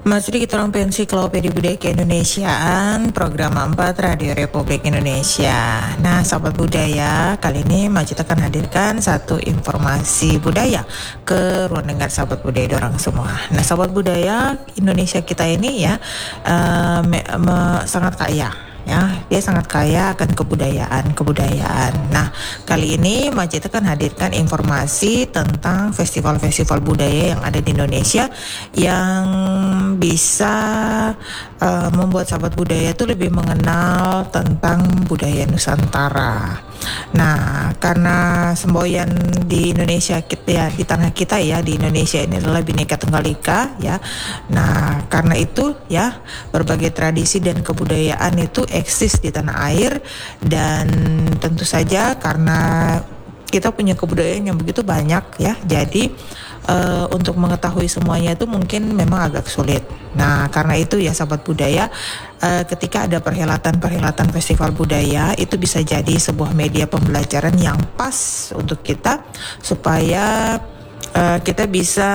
Masih di kita orang Ensiklopedia Budaya Keindonesiaan, program 4 Radio Republik Indonesia. Nah, sahabat budaya, kali ini Majid akan hadirkan satu informasi budaya ke ruang dengar sahabat budaya dorang semua. Nah, sahabat budaya Indonesia kita ini ya sangat kaya. Ya, dia sangat kaya akan kebudayaan. Nah, kali ini Majid akan hadirkan informasi tentang festival-festival budaya yang ada di Indonesia yang bisa membuat sahabat budaya itu lebih mengenal tentang budaya Nusantara. Nah, karena semboyan di Indonesia kita ya, di tanah kita ya, di Indonesia ini adalah Bhinneka Tunggal Ika ya. Nah, karena itu ya, berbagai tradisi dan kebudayaan itu eksis di tanah air, dan tentu saja karena kita punya kebudayaan yang begitu banyak ya, jadi untuk mengetahui semuanya itu mungkin memang agak sulit. Nah, karena itu ya sahabat budaya, ketika ada perhelatan festival budaya itu bisa jadi sebuah media pembelajaran yang pas untuk kita supaya kita bisa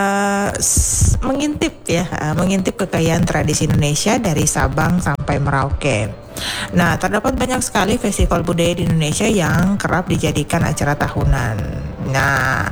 mengintip kekayaan tradisi Indonesia dari Sabang sampai Merauke. Nah, terdapat banyak sekali festival budaya di Indonesia yang kerap dijadikan acara tahunan. Nah,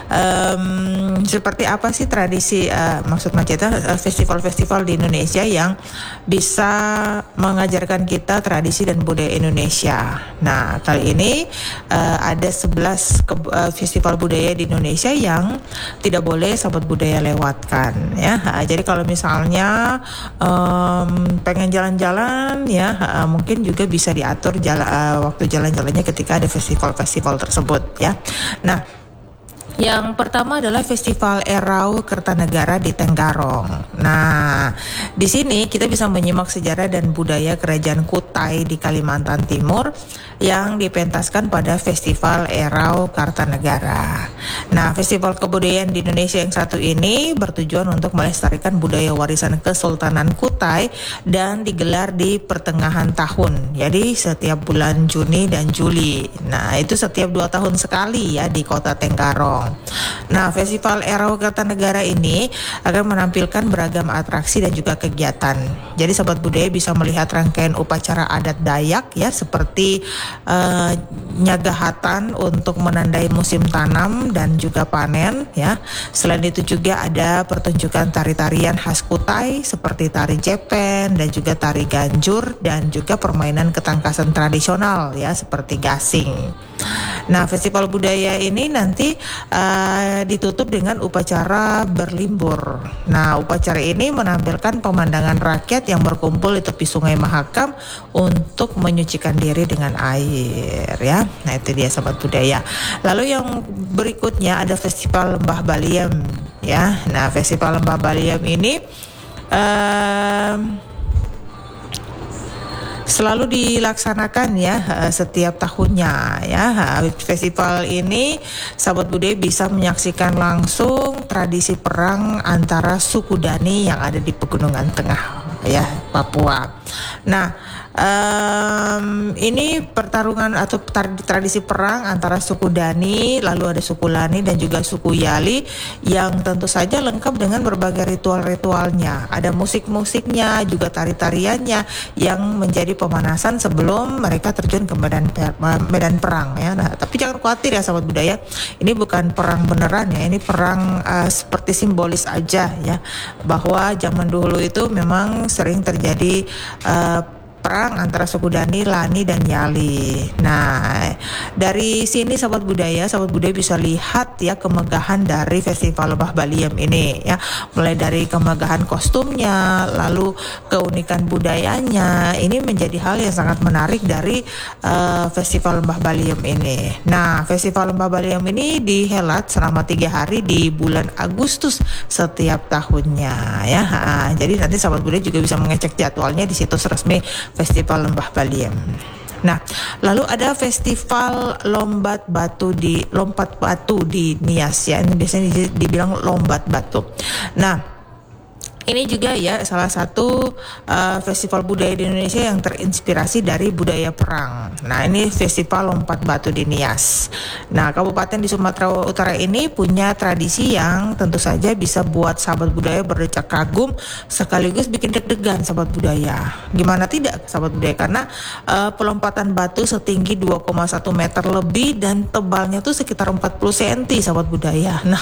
seperti apa sih tradisi, maksud Maceta, festival-festival di Indonesia yang bisa mengajarkan kita tradisi dan budaya Indonesia. Nah, kali ini ada 11 festival budaya di Indonesia yang tidak boleh sahabat budaya lewatkan ya. Jadi kalau misalnya pengen jalan-jalan ya, mungkin juga bisa diatur waktu jalan-jalannya ketika ada festival-festival tersebut ya. Nah, yang pertama adalah Festival Erau Kertanegara di Tenggarong. Nah, di sini kita bisa menyimak sejarah dan budaya Kerajaan Kutai di Kalimantan Timur yang dipentaskan pada Festival Erau Kertanegara. Nah, festival kebudayaan di Indonesia yang satu ini bertujuan untuk melestarikan budaya warisan Kesultanan Kutai dan digelar di pertengahan tahun. Jadi setiap bulan Juni dan Juli. Nah, itu setiap 2 tahun sekali ya di Kota Tenggarong. Nah, Festival Erau Kertanegara ini akan menampilkan beragam atraksi dan juga kegiatan. Jadi sahabat budaya bisa melihat rangkaian upacara adat Dayak ya, seperti nyagahatan untuk menandai musim tanam dan juga panen ya. Selain itu juga ada pertunjukan tari-tarian khas Kutai seperti tari Jepen dan juga tari Ganjur, dan juga permainan ketangkasan tradisional ya seperti gasing. Nah, festival budaya ini nanti ditutup dengan upacara berlimbur. Nah, upacara ini menampilkan pemandangan rakyat yang berkumpul di tepi Sungai Mahakam untuk menyucikan diri dengan air ya. Nah, itu dia sahabat budaya. Lalu yang berikutnya ada Festival Lembah Baliem ya. Nah, Festival Lembah Baliem ini selalu dilaksanakan ya setiap tahunnya ya. Festival ini sahabat budaya bisa menyaksikan langsung tradisi perang antara suku Dani yang ada di Pegunungan Tengah ya, Papua. Nah, ini pertarungan atau tradisi perang antara suku Dani, lalu ada suku Lani dan juga suku Yali yang tentu saja lengkap dengan berbagai ritual-ritualnya. Ada musik-musiknya, juga tari-tariannya yang menjadi pemanasan sebelum mereka terjun ke medan perang ya. Nah, tapi jangan khawatir ya sahabat budaya, ini bukan perang beneran ya, ini perang seperti simbolis aja ya, bahwa zaman dulu itu memang sering terjadi perang antara suku Dani, Lani, dan Yali. Nah, dari sini sahabat budaya bisa lihat ya kemegahan dari Festival Lembah Baliem ini ya. Mulai dari kemegahan kostumnya, lalu keunikan budayanya, ini menjadi hal yang sangat menarik dari Festival Lembah Baliem ini. Nah, Festival Lembah Baliem ini dihelat selama 3 hari di bulan Agustus setiap tahunnya ya. Jadi nanti sahabat budaya juga bisa mengecek jadwalnya di situs resmi Festival Lembah Baliem. Nah, lalu ada Festival Lompat Batu di Nias ya. Ini biasanya dibilang lompat batu. Nah, Ini juga ya salah satu festival budaya di Indonesia yang terinspirasi dari budaya perang. Nah, ini Festival Lompat Batu di Nias. Nah, kabupaten di Sumatera Utara ini punya tradisi yang tentu saja bisa buat sahabat budaya berdecak kagum sekaligus bikin deg-degan sahabat budaya. Gimana tidak sahabat budaya, karena pelompatan batu setinggi 2,1 meter lebih dan tebalnya tuh sekitar 40 cm sahabat budaya. Nah,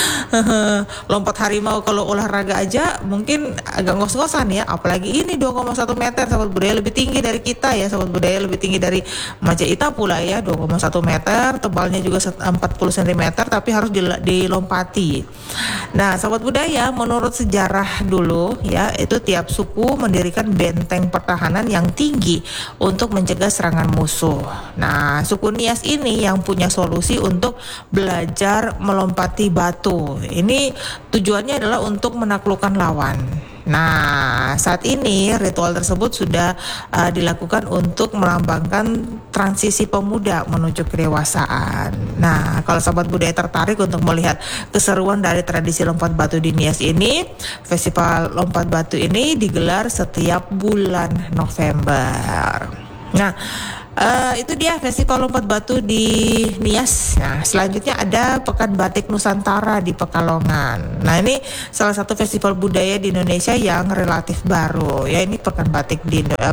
lompat harimau kalau olahraga aja mungkin agak ngos-ngosan ya, apalagi ini 2,1 meter sahabat budaya, lebih tinggi dari kita ya sahabat budaya, lebih tinggi dari Majaita pula ya, 2,1 meter, tebalnya juga 40 cm, tapi harus dilompati. Nah sahabat budaya, menurut sejarah dulu ya, itu tiap suku mendirikan benteng pertahanan yang tinggi untuk mencegah serangan musuh. Nah suku Nias ini yang punya solusi untuk belajar melompati batu. Ini tujuannya adalah untuk menaklukkan lawan. Nah, saat ini ritual tersebut sudah dilakukan untuk melambangkan transisi pemuda menuju kedewasaan. Nah, kalau sahabat budaya tertarik untuk melihat keseruan dari tradisi lompat batu di Nias ini, festival lompat batu ini digelar setiap bulan November. Nah, itu dia festival lompat batu di Nias. Nah, selanjutnya ada Pekan Batik Nusantara di Pekalongan. Nah, ini salah satu festival budaya di Indonesia yang relatif baru. Ya, ini Pekan Batik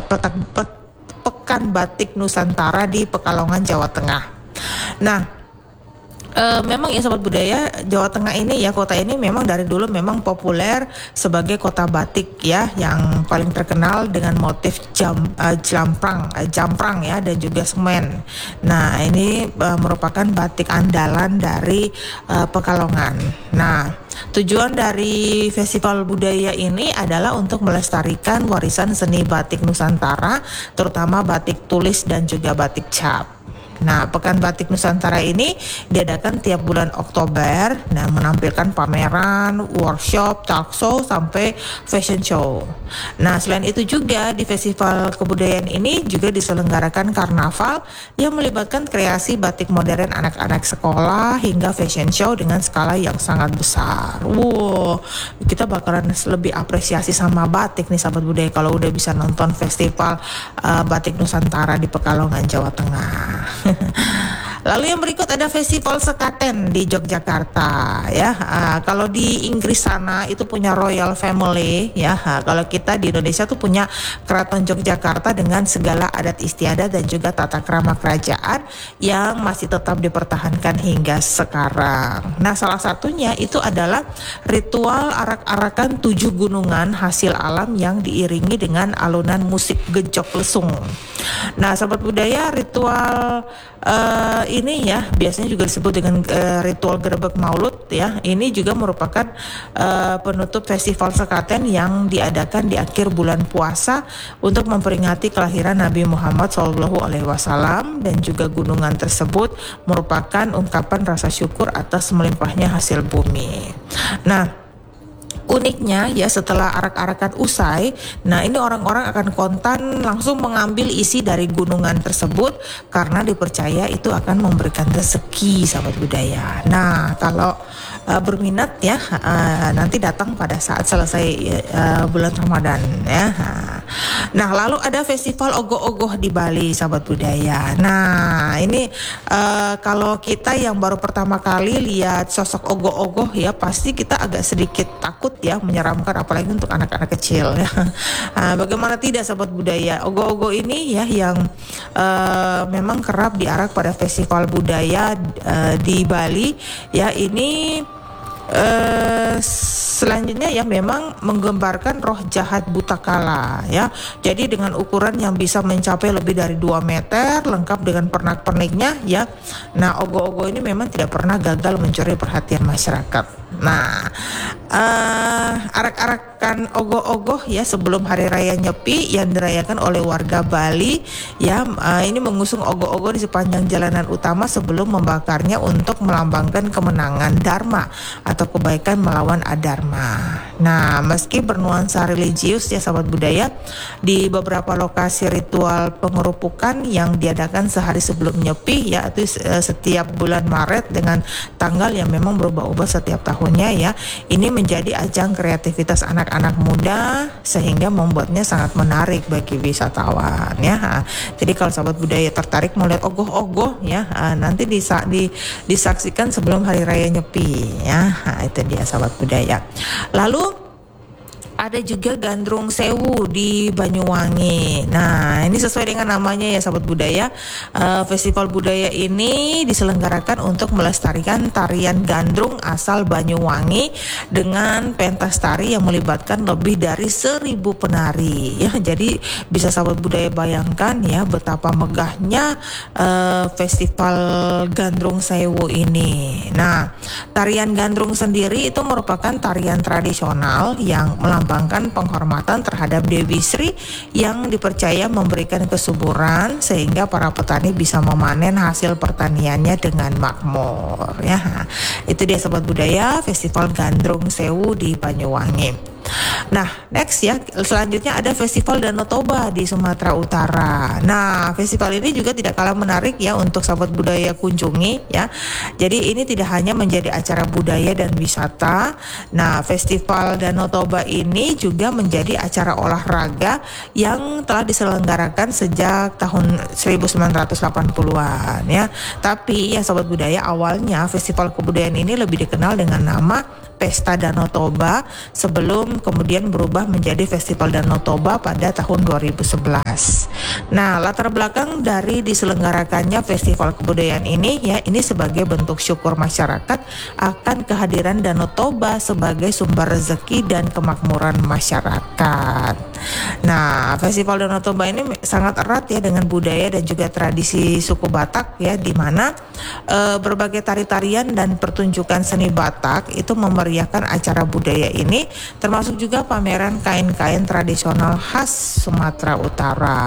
Pekan Batik Nusantara di Pekalongan, Jawa Tengah. Nah, memang ya sobat budaya, Jawa Tengah ini ya, kota ini memang dari dulu memang populer sebagai kota batik ya, yang paling terkenal dengan motif jamprang ya, dan juga semen. Nah ini merupakan batik andalan dari Pekalongan. Nah tujuan dari festival budaya ini adalah untuk melestarikan warisan seni batik Nusantara, terutama batik tulis dan juga batik cap. Nah, Pekan Batik Nusantara ini diadakan tiap bulan Oktober. Nah, menampilkan pameran, workshop, talk show, sampai fashion show. Nah, selain itu juga di festival kebudayaan ini juga diselenggarakan karnaval yang melibatkan kreasi batik modern anak-anak sekolah hingga fashion show dengan skala yang sangat besar. Wow, kita bakalan lebih apresiasi sama batik nih sahabat budaya kalau udah bisa nonton festival Batik Nusantara di Pekalongan, Jawa Tengah. Lalu yang berikut ada Festival Sekaten di Yogyakarta ya. Kalau di Inggris sana itu punya Royal Family ya. Kalau kita di Indonesia tuh punya Keraton Yogyakarta dengan segala adat istiadat dan juga tata krama kerajaan yang masih tetap dipertahankan hingga sekarang. Nah, salah satunya itu adalah ritual arak-arakan 7 gunungan hasil alam yang diiringi dengan alunan musik gejok lesung. Nah, sahabat budaya, ritual ini ya biasanya juga disebut dengan ritual Grebek Maulud ya. Ini juga merupakan penutup festival Sekaten yang diadakan di akhir bulan puasa untuk memperingati kelahiran Nabi Muhammad SAW, dan juga gunungan tersebut merupakan ungkapan rasa syukur atas melimpahnya hasil bumi. Nah, uniknya ya, setelah arak-arakan usai, nah ini orang-orang akan kontan langsung mengambil isi dari gunungan tersebut karena dipercaya itu akan memberikan rezeki sahabat budaya. Nah, kalau berminat ya, nanti datang pada saat selesai bulan Ramadan ya. Nah, lalu ada festival ogoh-ogoh di Bali sahabat budaya. Nah, ini kalau kita yang baru pertama kali lihat sosok ogoh-ogoh ya, pasti kita agak sedikit takut ya, menyeramkan apalagi untuk anak-anak kecil ya. Bagaimana tidak sahabat budaya, ogoh-ogoh ini ya yang memang kerap diarak pada festival budaya di Bali ya. Ini selanjutnya ya memang menggambarkan roh jahat buta kala ya. Jadi dengan ukuran yang bisa mencapai lebih dari 2 meter, lengkap dengan pernak-perniknya ya. Nah, ogoh-ogoh ini memang tidak pernah gagal mencuri perhatian masyarakat. Nah, arak-arakan ogoh-ogoh ya sebelum hari raya Nyepi yang dirayakan oleh warga Bali ya, ini mengusung ogoh-ogoh di sepanjang jalanan utama sebelum membakarnya untuk melambangkan kemenangan Dharma atau kebaikan melawan adharma. Nah, meski bernuansa religius ya sahabat budaya, di beberapa lokasi ritual pengerupukan yang diadakan sehari sebelum Nyepi ya, itu setiap bulan Maret dengan tanggal yang memang berubah-ubah setiap tahunnya ya. Ini menjadi ajang kreativitas anak-anak muda sehingga membuatnya sangat menarik bagi wisatawan ya. Jadi kalau sahabat budaya tertarik mau lihat ogoh-ogoh ya, nanti disaksikan sebelum hari raya Nyepi ya. Itu dia sahabat budaya. Lalu ada juga Gandrung Sewu di Banyuwangi. Nah, ini sesuai dengan namanya ya sahabat budaya. Festival budaya ini diselenggarakan untuk melestarikan tarian gandrung asal Banyuwangi dengan pentas tari yang melibatkan lebih dari 1.000 penari. Ya, jadi bisa sahabat budaya bayangkan ya betapa megahnya festival Gandrung Sewu ini. Nah, tarian gandrung sendiri itu merupakan tarian tradisional yang melambangkan penghormatan terhadap Dewi Sri yang dipercaya memberikan kesuburan sehingga para petani bisa memanen hasil pertaniannya dengan makmur ya. Itu dia sahabat budaya Festival Gandrung Sewu di Banyuwangi. Nah, next ya, selanjutnya ada Festival Danau Toba di Sumatera Utara. Nah, festival ini juga tidak kalah menarik ya untuk sahabat budaya kunjungi ya. Jadi ini tidak hanya menjadi acara budaya dan wisata. Nah, Festival Danau Toba ini juga menjadi acara olahraga yang telah diselenggarakan sejak tahun 1980-an ya. Tapi ya sahabat budaya, awalnya festival kebudayaan ini lebih dikenal dengan nama Pesta Danau Toba sebelum kemudian berubah menjadi Festival Danau Toba pada tahun 2011. Nah, latar belakang dari diselenggarakannya festival kebudayaan ini ya, ini sebagai bentuk syukur masyarakat akan kehadiran Danau Toba sebagai sumber rezeki dan kemakmuran masyarakat. Nah, Festival Danau Toba ini sangat erat ya dengan budaya dan juga tradisi suku Batak ya, di mana berbagai tari-tarian dan pertunjukan seni Batak itu memeriahkan acara budaya ini, termasuk juga pameran kain-kain tradisional khas Sumatera Utara.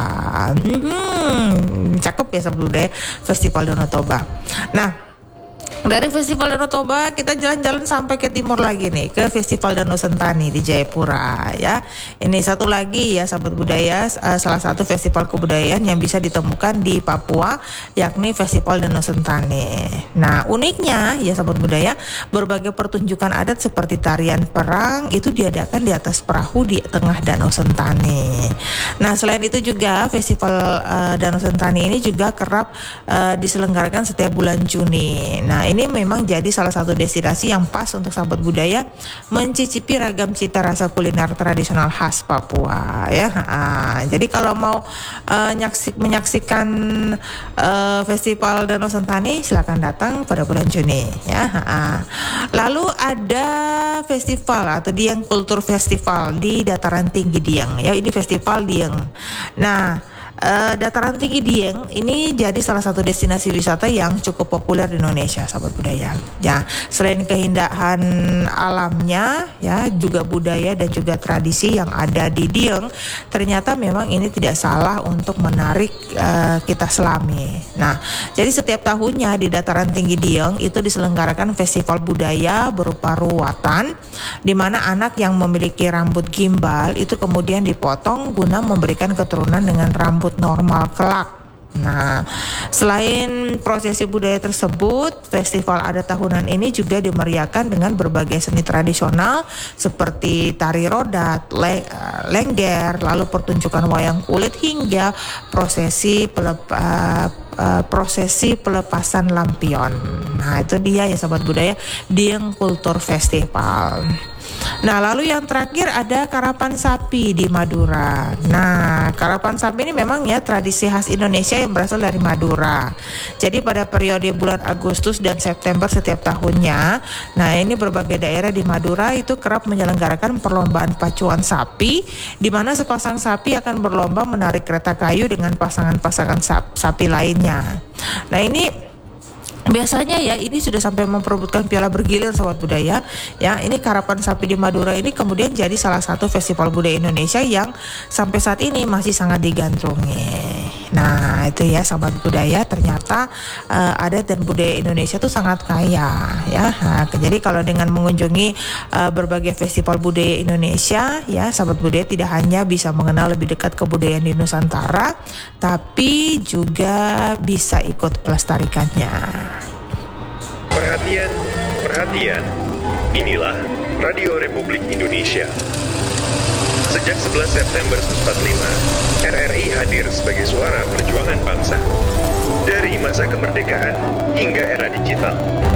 Cakep ya sahabat budaya Festival Danau Toba. Nah, dari Festival Danau Toba kita jalan-jalan sampai ke timur lagi nih, ke Festival Danau Sentani di Jayapura ya. Ini satu lagi ya sahabat budaya, salah satu festival kebudayaan yang bisa ditemukan di Papua, yakni Festival Danau Sentani. Nah, uniknya ya sahabat budaya, berbagai pertunjukan adat seperti tarian perang itu diadakan di atas perahu di tengah Danau Sentani. Nah, selain itu juga Festival Danau Sentani ini juga kerap diselenggarakan setiap bulan Juni. Nah, ini memang jadi salah satu destinasi yang pas untuk sahabat budaya mencicipi ragam cita rasa kuliner tradisional khas Papua ya. Jadi kalau mau menyaksikan Festival Danau Sentani, silakan datang pada bulan Juni ya. Lalu ada festival atau Dieng Kultur Festival di Dataran Tinggi Dieng ya, ini festival Dieng. Nah, Dataran Tinggi Dieng ini jadi salah satu destinasi wisata yang cukup populer di Indonesia, sahabat budaya. Ya, selain keindahan alamnya, ya juga budaya dan juga tradisi yang ada di Dieng, ternyata memang ini tidak salah untuk menarik kita selami. Nah, jadi setiap tahunnya di Dataran Tinggi Dieng itu diselenggarakan festival budaya berupa ruwatan, di mana anak yang memiliki rambut gimbal itu kemudian dipotong guna memberikan keturunan dengan rambut normal kelak. Nah, selain prosesi budaya tersebut, festival adat tahunan ini juga dimeriahkan dengan berbagai seni tradisional seperti tari rodat, lengger, lalu pertunjukan wayang kulit hingga prosesi pelepasan lampion. Nah, itu dia ya sahabat budaya, Dieng Kultur Festival. Nah, lalu yang terakhir ada karapan sapi di Madura. Nah, karapan sapi ini memang ya tradisi khas Indonesia yang berasal dari Madura. Jadi pada periode bulan Agustus dan September setiap tahunnya, nah ini berbagai daerah di Madura itu kerap menyelenggarakan perlombaan pacuan sapi, di mana sepasang sapi akan berlomba menarik kereta kayu dengan pasangan-pasangan sapi lainnya. Nah, ini Biasanya ya ini sudah sampai memperebutkan piala bergilir sobat budaya. Ya, ini Karapan Sapi di Madura ini kemudian jadi salah satu festival budaya Indonesia yang sampai saat ini masih sangat digandrungi. Nah, itu ya sobat budaya, ternyata adat dan budaya Indonesia itu sangat kaya ya. Nah, jadi kalau dengan mengunjungi berbagai festival budaya Indonesia ya, sobat budaya tidak hanya bisa mengenal lebih dekat kebudayaan di Nusantara, tapi juga bisa ikut melestarikannya. Perhatian, perhatian. Inilah Radio Republik Indonesia. Sejak 11 September 1945, RRI hadir sebagai suara perjuangan bangsa. Dari masa kemerdekaan hingga era digital.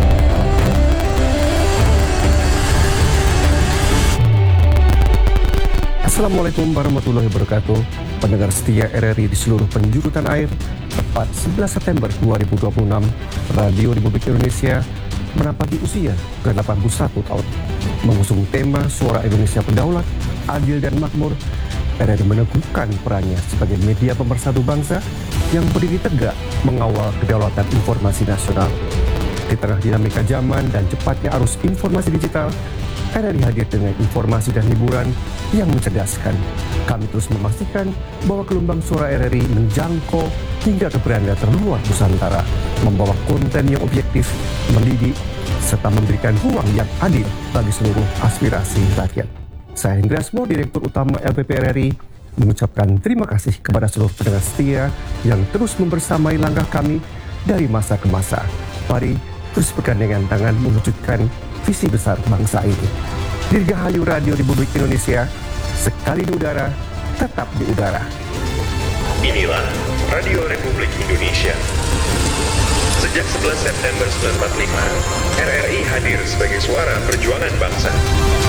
Assalamualaikum warahmatullahi wabarakatuh. Pendengar setia RRI di seluruh penjuru tanah air, tepat 11 September 2026, Radio Republik Indonesia menapaki usia ke-81 tahun. Mengusung tema Suara Indonesia Berdaulat, Adil dan Makmur, RRI meneguhkan perannya sebagai media pemersatu bangsa yang berdiri tegak mengawal kedaulatan informasi nasional. Di tengah dinamika zaman dan cepatnya arus informasi digital, RRI hadir dengan informasi dan hiburan yang mencerdaskan. Kami terus memastikan bahwa gelombang suara RRI menjangkau hingga ke beranda terluar Nusantara, membawa konten yang objektif, mendidik, serta memberikan ruang yang adil bagi seluruh aspirasi rakyat. Saya Hendra Asmo, Direktur Utama LPP RRI, mengucapkan terima kasih kepada seluruh pendengar setia yang terus membersamai langkah kami dari masa ke masa. Mari terus bergandengan tangan mewujudkan visi besar bangsa ini. Dirgahayu Radio Republik Indonesia, sekali di udara, tetap di udara. Inilah Radio Republik Indonesia. Sejak 11 September 1945, RRI hadir sebagai suara perjuangan bangsa.